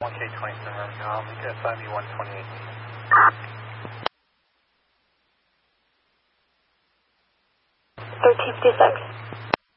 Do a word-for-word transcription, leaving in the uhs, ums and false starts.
one K twenty-seven, I'll make it five E one twenty-eight. thirteen fifty-six.